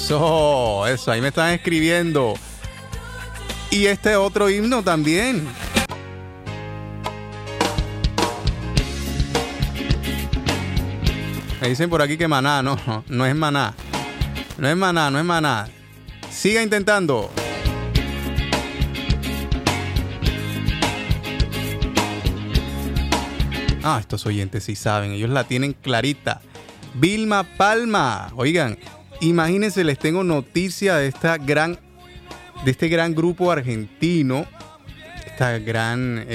Eso, ahí me están escribiendo. Y este otro himno también. Me dicen por aquí que Maná, no es Maná. No es Maná. Siga intentando. Estos oyentes sí saben, ellos la tienen clarita. Vilma Palma. Oigan, imagínense, les tengo noticia de este gran grupo argentino. Esta gran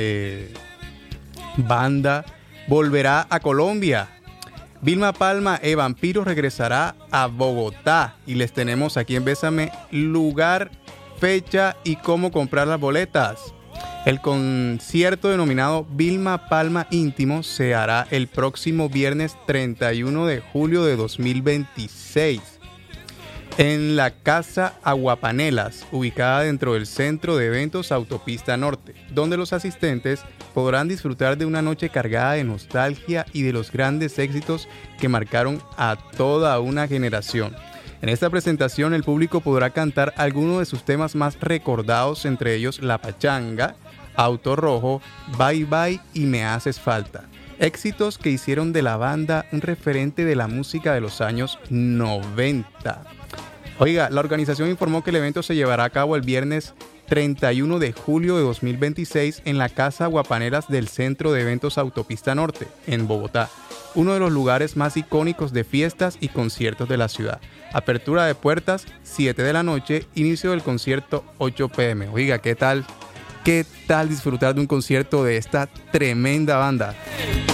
banda volverá a Colombia. Vilma Palma Vampiro regresará a Bogotá y les tenemos aquí en Bésame lugar, fecha y cómo comprar las boletas. El concierto denominado Vilma Palma Íntimo se hará el próximo viernes 31 de julio de 2026 en la Casa Aguapanelas, ubicada dentro del Centro de Eventos Autopista Norte, donde los asistentes podrán disfrutar de una noche cargada de nostalgia y de los grandes éxitos que marcaron a toda una generación. En esta presentación el público podrá cantar algunos de sus temas más recordados, entre ellos La Pachanga, Auto Rojo, Bye Bye y Me Haces Falta. Éxitos que hicieron de la banda un referente de la música de los años 90. Oiga, la organización informó que el evento se llevará a cabo el viernes 31 de julio de 2026 en la Casa Aguapanelas del Centro de Eventos Autopista Norte, en Bogotá, uno de los lugares más icónicos de fiestas y conciertos de la ciudad. Apertura de puertas 7 de la noche, inicio del concierto 8 p.m. Oiga, ¿qué tal disfrutar de un concierto de esta tremenda banda?